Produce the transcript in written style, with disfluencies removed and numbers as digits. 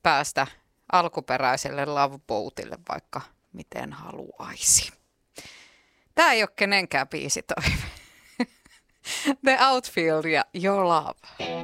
päästä alkuperäiselle Love Boatille, vaikka miten haluaisi. Tämä ei ole kenenkään biisitoive. The Outfield ja Your Love.